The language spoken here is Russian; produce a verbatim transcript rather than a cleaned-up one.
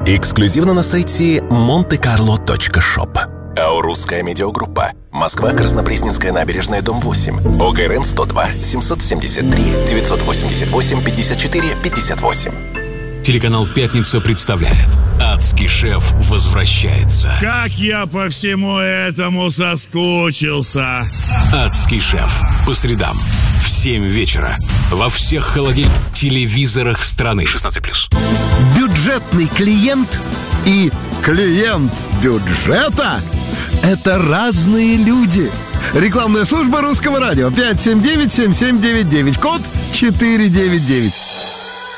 Эксклюзивно на сайте монте карло точка шоп. АО «Русская медиагруппа». Москва, Краснопресненская набережная, дом восемь. ОГРН сто два семьсот семьдесят три девятьсот восемьдесят восемь пятьдесят четыре пятьдесят восемь. Телеканал «Пятница» представляет: «Адский шеф» возвращается. Как я по всему этому соскучился. «Адский шеф» по средам в семь вечера во всех холодильных телевизорах страны. шестнадцать плюс. Бюджетный клиент и клиент бюджета – это разные люди. Рекламная служба Русского радио. пять семь девять семь семь девять девять. Код четыре девять девять.